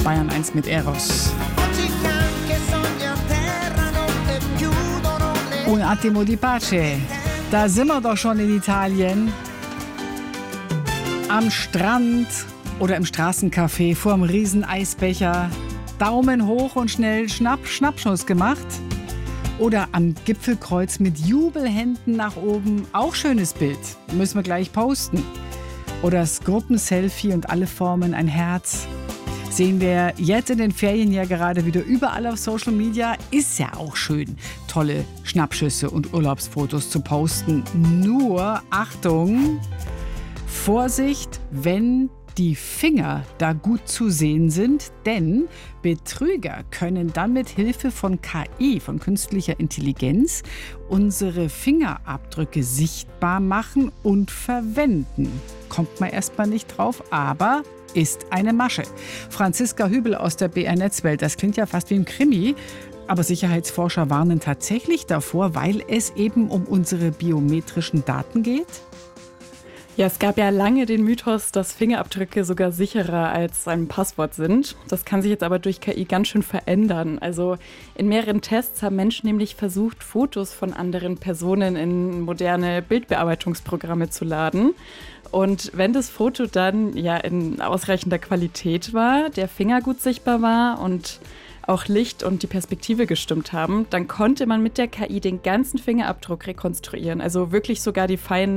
Bayern 1 mit Eros. Un attimo di pace. Da sind wir doch schon in Italien. Am Strand oder im Straßencafé vorm Rieseneisbecher. Daumen hoch und schnell Schnappschuss gemacht. Oder am Gipfelkreuz mit Jubelhänden nach oben. Auch schönes Bild. Müssen wir gleich posten. Oder das Gruppenselfie und alle formen ein Herz. Sehen wir jetzt in den Ferien ja gerade wieder überall auf Social Media. Ist ja auch schön, tolle Schnappschüsse und Urlaubsfotos zu posten. Nur, Achtung, Vorsicht, wenn die Finger da gut zu sehen sind, denn Betrüger können dann mit Hilfe von KI, von künstlicher Intelligenz, unsere Fingerabdrücke sichtbar machen und verwenden. Kommt man erstmal nicht drauf, aber ist eine Masche. Franziska Hübel aus der BR Netzwelt, das klingt ja fast wie ein Krimi, aber Sicherheitsforscher warnen tatsächlich davor, weil es eben um unsere biometrischen Daten geht. Ja, es gab ja lange den Mythos, dass Fingerabdrücke sogar sicherer als ein Passwort sind. Das kann sich jetzt aber durch KI ganz schön verändern. Also in mehreren Tests haben Menschen nämlich versucht, Fotos von anderen Personen in moderne Bildbearbeitungsprogramme zu laden. Und wenn das Foto dann ja in ausreichender Qualität war, der Finger gut sichtbar war und auch Licht und die Perspektive gestimmt haben, dann konnte man mit der KI den ganzen Fingerabdruck rekonstruieren. Also wirklich sogar die feinen